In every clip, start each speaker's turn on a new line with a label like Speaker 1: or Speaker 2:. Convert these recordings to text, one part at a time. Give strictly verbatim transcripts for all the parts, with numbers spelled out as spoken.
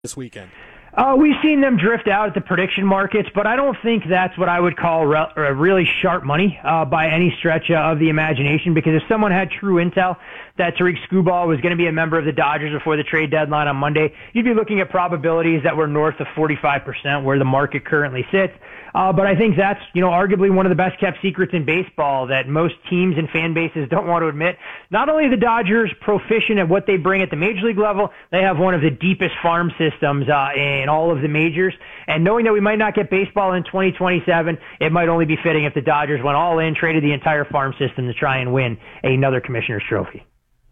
Speaker 1: this weekend?
Speaker 2: Uh, we've seen them drift out at the prediction markets, but I don't think that's what I would call re- uh, really sharp money uh, by any stretch uh, of the imagination, because if someone had true intel that Tariq Skubal was going to be a member of the Dodgers before the trade deadline on Monday, you'd be looking at probabilities that were north of forty-five percent where the market currently sits. Uh, but I think that's, you know, arguably one of the best kept secrets in baseball that most teams and fan bases don't want to admit. Not only are the Dodgers proficient at what they bring at the major league level, they have one of the deepest farm systems uh, in all of the majors. And knowing that we might not get baseball in twenty twenty-seven, it might only be fitting if the Dodgers went all in, traded the entire farm system to try and win another Commissioner's Trophy.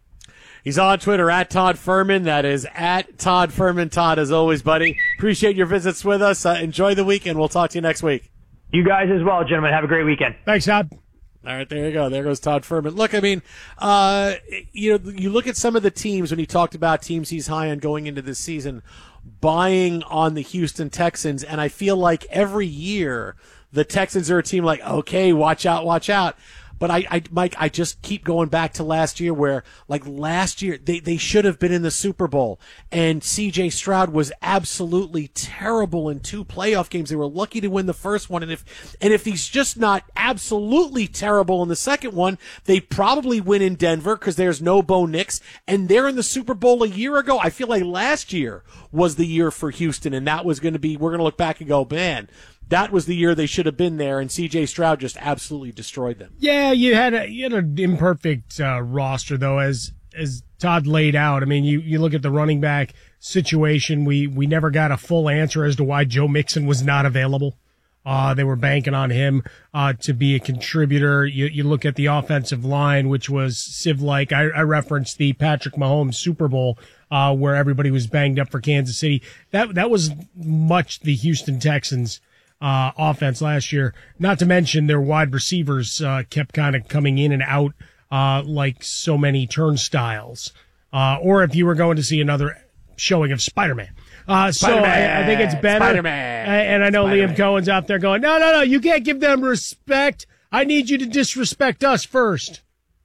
Speaker 1: He's on Twitter at Todd Furman. That is at Todd Furman. Todd, as always, buddy, appreciate your visits with us. Uh, enjoy the weekend. We'll talk to you next week.
Speaker 2: You guys as well, gentlemen. Have a great weekend.
Speaker 3: Thanks, Todd.
Speaker 1: All right, there you go. There goes Todd Furman. Look, I mean, uh, you know, you look at some of the teams when he talked about teams he's high on going into this season, buying on the Houston Texans, and I feel like every year the Texans are a team like, okay, watch out, watch out. But I, I, Mike, I just keep going back to last year where, like last year, they, they should have been in the Super Bowl. And C J Stroud was absolutely terrible in two playoff games. They were lucky to win the first one. And if, and if he's just not absolutely terrible in the second one, they probably win in Denver because there's no Bo Nix. And they're in the Super Bowl a year ago. I feel like last year was the year for Houston. And that was going to be, we're going to look back and go, man, that was the year they should have been there, and C J Stroud just absolutely destroyed them.
Speaker 3: Yeah, you had a, you had an imperfect uh, roster, though, as as Todd laid out. I mean, you, you look at the running back situation. We we never got a full answer as to why Joe Mixon was not available. Uh, they were banking on him uh, to be a contributor. You, you look at the offensive line, which was sieve-like. I, I referenced the Patrick Mahomes Super Bowl uh, where everybody was banged up for Kansas City. That that was much the Houston Texans Uh, offense last year, not to mention their wide receivers uh, kept kind of coming in and out uh, like so many turnstiles. Uh, or if you were going to see another showing of Spider-Man. Uh, so I, I think it's better.
Speaker 1: Spider-Man.
Speaker 3: And I know
Speaker 1: Spider-Man.
Speaker 3: Liam Cohen's out there going, no, no, no, you can't give them respect. I need you to disrespect us first.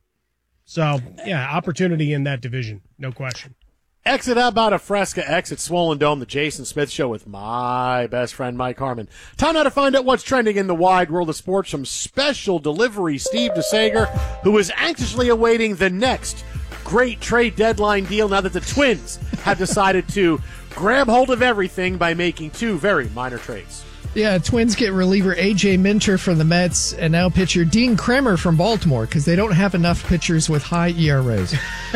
Speaker 3: So, yeah, opportunity in that division, no question.
Speaker 1: Exit about a Fresca, exit Swollen Dome, the Jason Smith Show with my best friend Mike Harmon. Time now to find out what's trending in the wide world of sports from special delivery Steve DeSager, who is anxiously awaiting the next great trade deadline deal now that the Twins have decided to grab hold of everything by making two very minor trades.
Speaker 4: Yeah, Twins get reliever A J Minter from the Mets and now pitcher Dean Kremer from Baltimore because they don't have enough pitchers with high E R As.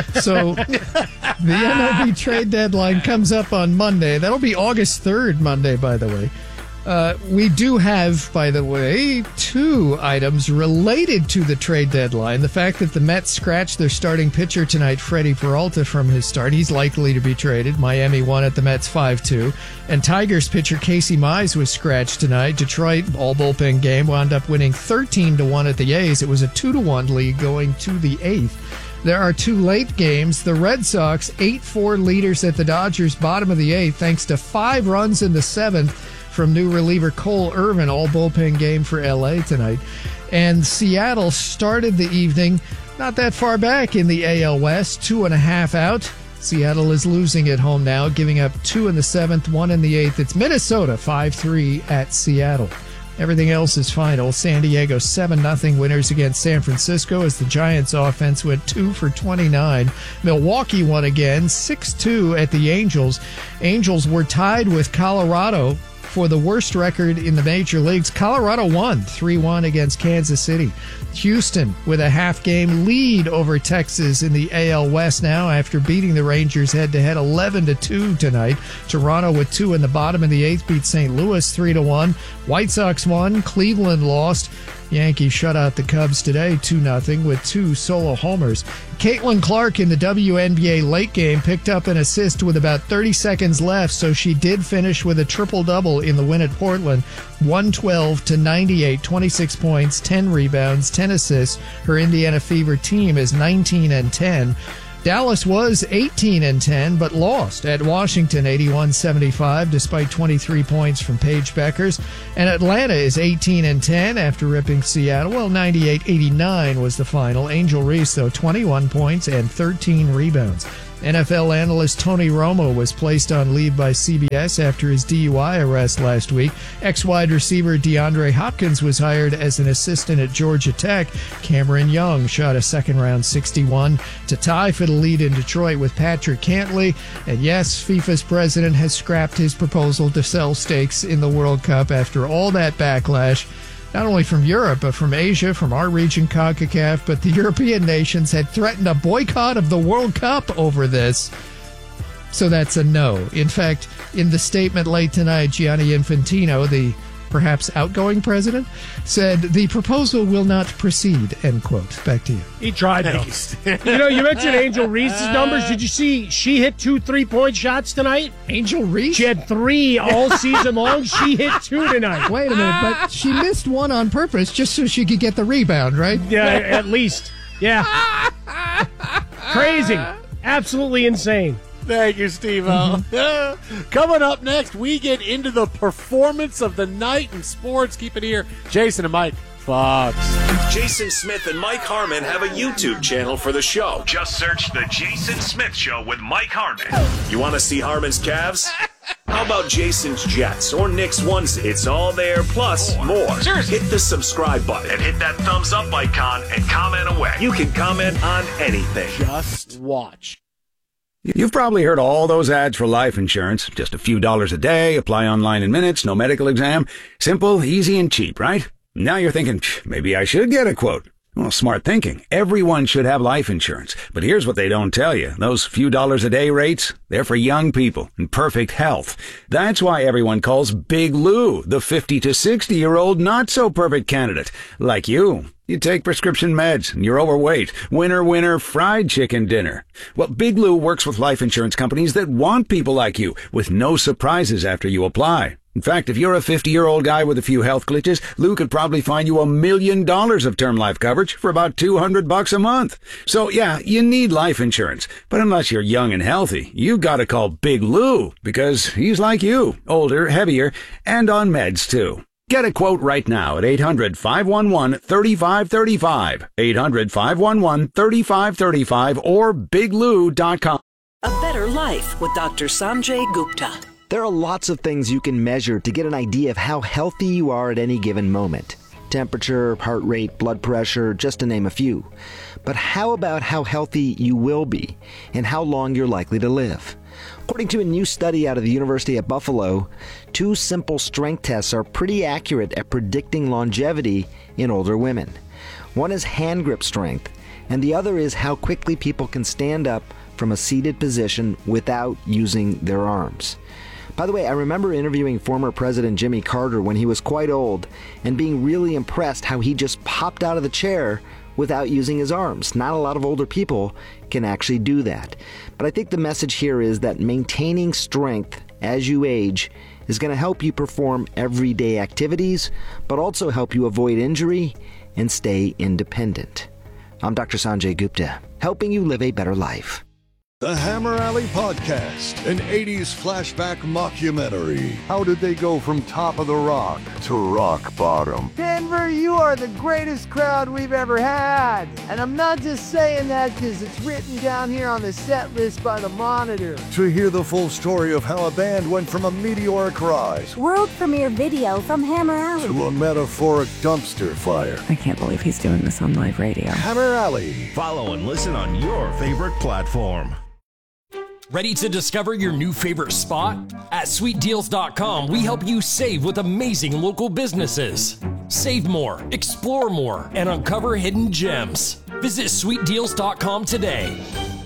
Speaker 4: So the M L B trade deadline comes up on Monday. That'll be August third, Monday, by the way. Uh, we do have, by the way, two items related to the trade deadline. The fact that the Mets scratched their starting pitcher tonight, Freddie Peralta, from his start. He's likely to be traded. Miami won at the Mets five two. And Tigers pitcher Casey Mize was scratched tonight. Detroit, all bullpen game, wound up winning thirteen to one at the A's. It was a two to one lead going to the eighth. There are two late games. The Red Sox, eight four leaders at the Dodgers, bottom of the eighth, thanks to five runs in the seventh from new reliever Cole Irvin, all bullpen game for L A tonight. And Seattle started the evening not that far back in the A L West, two and a half out. Seattle is losing at home now, giving up two in the seventh, one in the eighth. It's Minnesota, five three at Seattle. Everything else is final. San Diego seven nothing winners against San Francisco as the Giants offense went two for twenty-nine. Milwaukee won again, six two at the Angels. Angels were tied with Colorado for the worst record in the major leagues. Colorado won three one against Kansas City. Houston with a half-game lead over Texas in the A L West now after beating the Rangers head-to-head eleven to two tonight. Toronto with two in the bottom of the eighth beat Saint Louis three to one. White Sox won. Cleveland lost. Yankees shut out the Cubs today two nothing with two solo homers. Caitlin Clark in the W N B A late game picked up an assist with about thirty seconds left, so she did finish with a triple-double in the win at Portland. one twelve to ninety-eight, twenty-six points, ten rebounds, ten assists. Her Indiana Fever team is nineteen and ten. Dallas was eighteen and ten, but lost at Washington eighty-one seventy-five despite twenty-three points from Paige Beckers. And Atlanta is eighteen and ten after ripping Seattle. Well, ninety-eight eighty-nine was the final. Angel Reese, though, twenty-one points and thirteen rebounds. N F L analyst Tony Romo was placed on leave by C B S after his D U I arrest last week. Ex-wide receiver DeAndre Hopkins was hired as an assistant at Georgia Tech. Cameron Young shot a second-round sixty-one to tie for the lead in Detroit with Patrick Cantley. And yes, FIFA's president has scrapped his proposal to sell stakes in the World Cup after all that backlash. Not only from Europe, but from Asia, from our region, CONCACAF, but the European nations had threatened a boycott of the World Cup over this. So that's a no. In fact, in the statement late tonight, Gianni Infantino, the perhaps outgoing president, said the proposal will not proceed, end quote. Back to you.
Speaker 3: He tried, though. You know, you mentioned Angel Reese's numbers. Did you see she hit two three-point shots tonight?
Speaker 4: Angel Reese?
Speaker 3: She had three all season long. She hit two tonight.
Speaker 4: Wait a minute, but she missed one on purpose just so she could get the rebound, right?
Speaker 3: Yeah, at least. Yeah. Crazy. Absolutely insane.
Speaker 1: Thank you, Steve-O. Mm-hmm. Coming up next, we get into the performance of the night in sports. Keep it here. Jason and Mike, Fox.
Speaker 5: Jason Smith and Mike Harmon have a YouTube channel for the show.
Speaker 6: Just search The Jason Smith Show with Mike Harmon.
Speaker 5: You want to see Harmon's Cavs? How about Jason's Jets or Nick's onesie? It's all there, plus more.
Speaker 6: Seriously.
Speaker 5: Hit the subscribe button
Speaker 6: And hit that thumbs up icon and comment away.
Speaker 5: You can comment on anything.
Speaker 1: Just watch.
Speaker 7: You've probably heard all those ads for life insurance. Just a few dollars a day, apply online in minutes, no medical exam. Simple, easy, and cheap, right? Now you're thinking, maybe I should get a quote. Well, smart thinking. Everyone should have life insurance. But here's what they don't tell you. Those few dollars a day rates, they're for young people in perfect health. That's why everyone calls Big Lou the fifty to sixty-year-old not-so-perfect candidate. Like you. You take prescription meds, and you're overweight. Winner, winner, fried chicken dinner. Well, Big Lou works with life insurance companies that want people like you, with no surprises after you apply. In fact, if you're a fifty-year-old guy with a few health glitches, Lou could probably find you a million dollars of term life coverage for about two hundred bucks a month. So, yeah, you need life insurance. But unless you're young and healthy, you gotta call Big Lou, because he's like you, older, heavier, and on meds, too. Get a quote right now at eight hundred, five one one, three five three five, eight hundred, five one one, three five three five, or big lou dot com.
Speaker 8: A Better Life with Doctor Sanjay Gupta.
Speaker 9: There are lots of things you can measure to get an idea of how healthy you are at any given moment. Temperature, heart rate, blood pressure, just to name a few. But how about how healthy you will be and how long you're likely to live? According to a new study out of the University at Buffalo, two simple strength tests are pretty accurate at predicting longevity in older women. One is hand grip strength, and the other is how quickly people can stand up from a seated position without using their arms. By the way, I remember interviewing former President Jimmy Carter when he was quite old and being really impressed how he just popped out of the chair without using his arms. Not a lot of older people can actually do that. But I think the message here is that maintaining strength as you age is going to help you perform everyday activities, but also help you avoid injury and stay independent. I'm Doctor Sanjay Gupta, helping you live a better life.
Speaker 10: The Hammer Alley Podcast, an eighties flashback mockumentary. How did they go from top of the rock to rock bottom?
Speaker 11: Denver, you are the greatest crowd we've ever had. And I'm not just saying that because it's written down here on the set list by the Monitor.
Speaker 10: To hear the full story of how a band went from a meteoric rise,
Speaker 12: world premiere video from Hammer Alley,
Speaker 10: to a metaphoric dumpster fire.
Speaker 13: I can't believe he's doing this on live radio.
Speaker 10: Hammer Alley.
Speaker 6: Follow and listen on your favorite platform.
Speaker 14: Ready to discover your new favorite spot? At sweet deals dot com, we help you save with amazing local businesses. Save more, explore more, and uncover hidden gems. Visit sweet deals dot com today.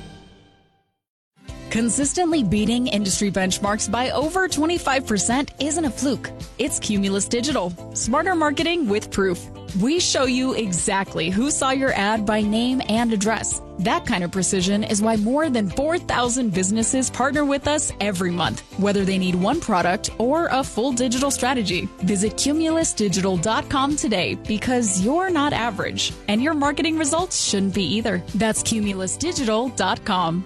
Speaker 15: Consistently beating industry benchmarks by over twenty-five percent isn't a fluke. It's Cumulus Digital. Smarter marketing with proof. We show you exactly who saw your ad by name and address. That kind of precision is why more than four thousand businesses partner with us every month, whether they need one product or a full digital strategy. Visit cumulus digital dot com today, because you're not average, and your marketing results shouldn't be either. That's cumulus digital dot com.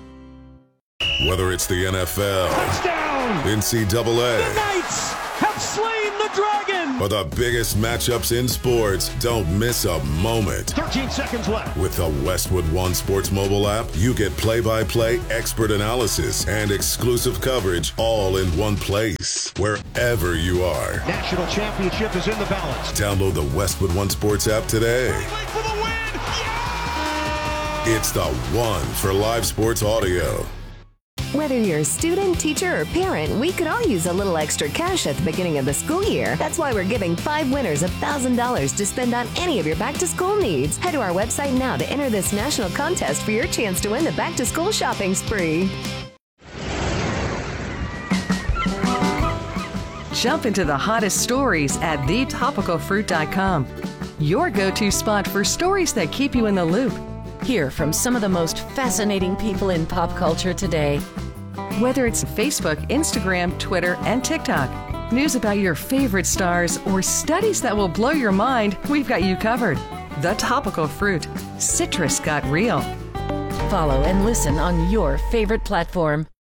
Speaker 16: Whether it's the N F L,
Speaker 17: touchdown,
Speaker 16: N C double A,
Speaker 17: the Knights have slain the
Speaker 16: the Dragon!
Speaker 17: For the biggest matchups in sports, don't miss a moment.
Speaker 16: thirteen seconds left.
Speaker 17: With the Westwood One Sports mobile app, you get play-by-play expert analysis and exclusive coverage all in one place, wherever you are.
Speaker 16: National championship is in the balance.
Speaker 17: Download the Westwood One Sports app today.
Speaker 16: Wait for the win!
Speaker 17: It's the one for live sports audio.
Speaker 18: Whether you're a student, teacher, or parent, we could all use a little extra cash at the beginning of the school year. That's why we're giving five winners one thousand dollars to spend on any of your back-to-school needs. Head to our website now to enter this national contest for your chance to win the back-to-school shopping spree.
Speaker 19: Jump into the hottest stories at the topical fruit dot com. Your go-to spot for stories that keep you in the loop.
Speaker 20: Hear from some of the most fascinating people in pop culture today.
Speaker 19: Whether it's Facebook, Instagram, Twitter, and TikTok, news about your favorite stars, or studies that will blow your mind, we've got you covered. The Topical Fruit. Citrus got real.
Speaker 20: Follow and listen on your favorite platform.